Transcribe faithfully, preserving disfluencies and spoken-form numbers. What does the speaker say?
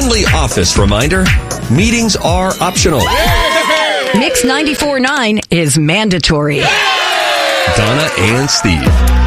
friendly office reminder, meetings are optional. Mix ninety-four point nine is mandatory. Donna and Steve.